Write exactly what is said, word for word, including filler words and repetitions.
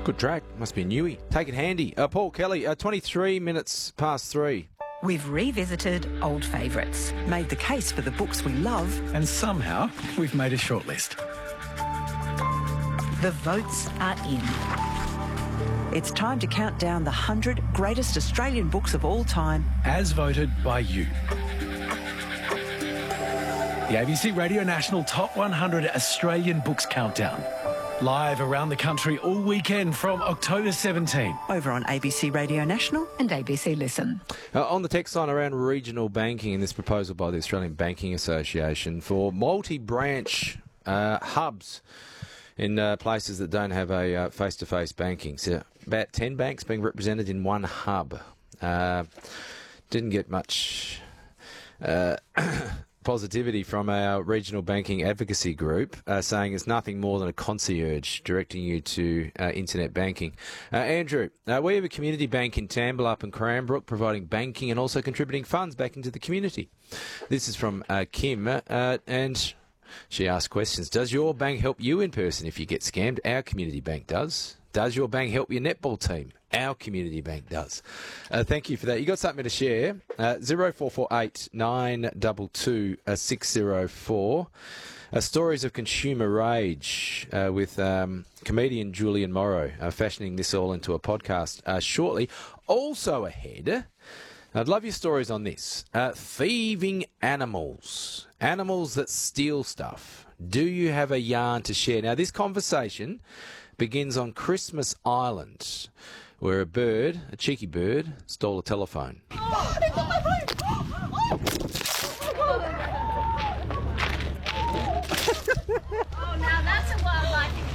Good track. Must be a newie. Take it handy. Uh, Paul Kelly, uh, twenty-three minutes past three. We've revisited old favourites, made the case for the books we love, and somehow we've made a shortlist. The votes are in. It's time to count down the one hundred greatest Australian books of all time. As voted by you. The A B C Radio National Top one hundred Australian Books Countdown. Live around the country all weekend from October seventeenth. Over on A B C Radio National and A B C Listen. Uh, on the text line around regional banking and this proposal by the Australian Banking Association for multi-branch uh, hubs in uh, places that don't have a uh, face-to-face banking. So about ten banks being represented in one hub. Uh, didn't get much uh, positivity from our regional banking advocacy group, uh, saying it's nothing more than a concierge directing you to uh, internet banking. Uh, Andrew, uh, we have a community bank in Tambalup and Cranbrook providing banking and also contributing funds back into the community. This is from uh, Kim, uh, and she asked questions. Does your bank help you in person if you get scammed? Our community bank does. Does your bank help your netball team? Our community bank does. Uh, thank you for that. You got something to share? Uh, zero four four eight nine two two six zero four. Uh, stories of consumer rage uh, with um, comedian Julian Morrow, uh, fashioning this all into a podcast uh, shortly. Also ahead, I'd love your stories on this. Uh, thieving animals. Animals that steal stuff. Do you have a yarn to share? Now, this conversation begins on Christmas Island, where a bird, a cheeky bird, stole a telephone. Oh,